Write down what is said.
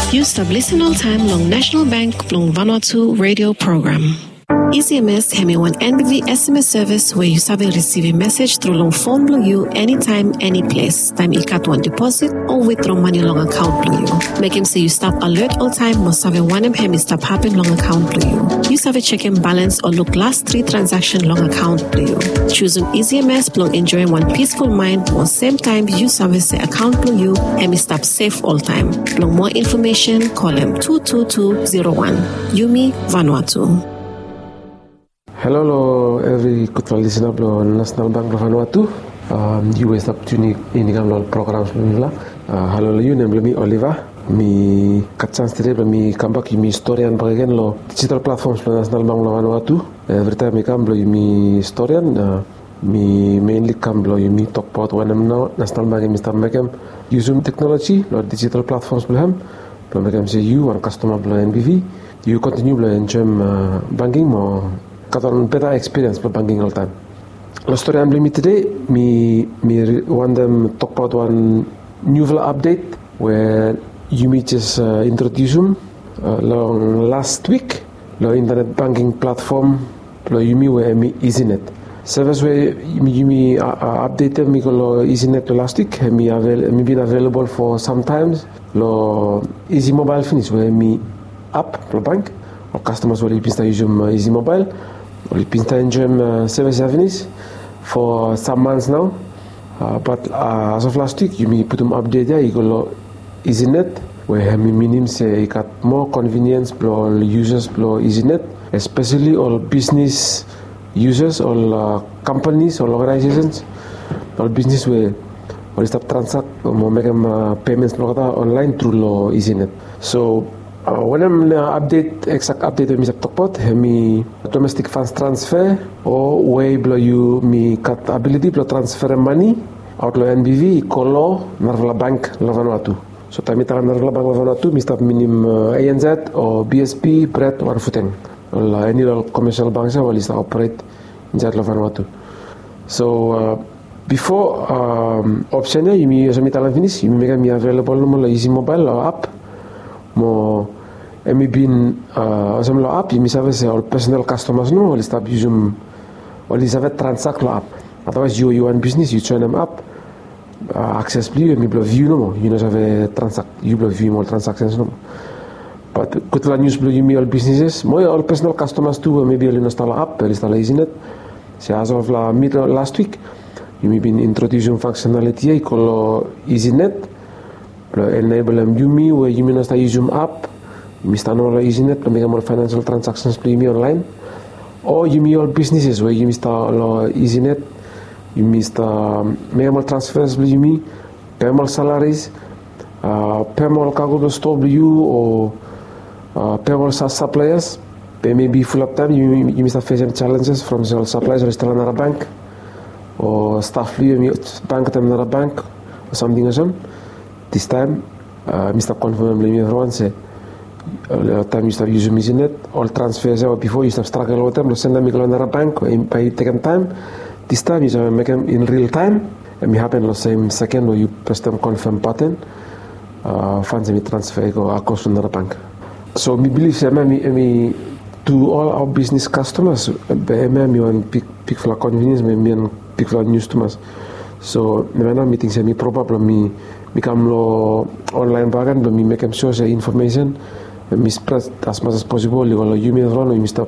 You stop listen all time long National Bank long Vanuatu radio program. EasyMS have one NBV SMS service where you save receive a message through long phone blue you anytime, any place. Time you cut one deposit or withdraw money long account blue you. Make him say you stop alert all time must have one him stop happen long account blue you. You save checking balance or look last 3 transaction long account blue you. Choosing EasyMS long enjoying one peaceful mind while same time you service the account blue you and stop safe all time. Long more information call him 22201. Yumi Vanuatu. Hello, every good listener of National Bank of Vanuatu. US opportunity in the programs. Hello, you name me Oliver. Me got chance today, me come back. Me historian again lo digital platforms for National Bank of Vanuatu. Every time me come, me historian. Me mainly come me talk about when I'm now National Bank and Mr. Mekem using technology or digital platforms for him. But Mekem say you one customer NBV. You continue enjoy banking more. Got a better experience for banking all time. The story I'm blaming today, me want them talk about one new update where you just introduce them last week. The internet banking platform, you where me EasyNet. Service where you updated me go EasyNet last week. Me been available for sometimes. Lo Easy Mobile finish where me app the bank or customers will use Easy Mobile. We've been enjoying service avenues for some months now, but as of last week, you may put them update there. You go EasyNet, where minimum say you got more convenience for users for EasyNet, especially all business users, all companies, all organizations, all business where start transact or make payments online through EasyNet. So. When I'm exact update we talk about me domestic funds transfer or way below you me cut ability to transfer money out lo NBV kolo Narvala Bank Vanuatu. So time Narvala Bank Vanuatu me stop minim ANZ or BSP Brett or Futeng. Well, any commercial banks will operate in Vanuatu. So before option you me use me finish you make me available no Easy Mobile or app. Mo been some app you service all personal customers no will stop using or is have transact app otherwise you want business you join them up access blue me view no you know have transact you view more transactions no but good news blue you me all businesses more all personal customers too maybe you install app install EasyNet so as of last week you may been introducing functionality called EasyNet enable them you me where you may start using app you may start all EasyNet to make more financial transactions to me online or you may all businesses where you may start EasyNet you may start make more transfers you may pay more salaries pay more cargo store you or pay more suppliers pay maybe full up time you may start facing challenges from the suppliers or still another bank or staff you may bank them another bank or something or something. This time, Mr. Confirm everyone say, time you start using EasyNet, all transfers or before you start struggle with them, send them to another bank by taking time. This time you make them in real time, and it happen the same second where you press them confirm button, funds me transfer go across another bank. So we believe me to all our business customers, me want pick for convenience, me want pick for news to us. So now meeting me probably become online bagan but me make sure say information me spread as much as possible you may run you stop